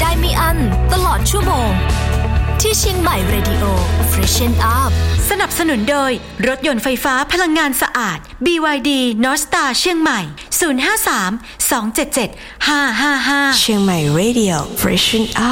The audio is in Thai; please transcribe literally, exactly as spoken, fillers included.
ได้ไม่อั้นตลอดชั่วโมงที่เชียงใหม่ Radio Freshen Up สนับสนุนโดยรถยนต์ไฟฟ้าพลังงานสะอาด บี วาย ดี North Star เชียงใหม่ ศูนย์ ห้า สาม สอง เจ็ด เจ็ด ห้า ห้า ห้าเชียงใหม่ Radio Freshen Up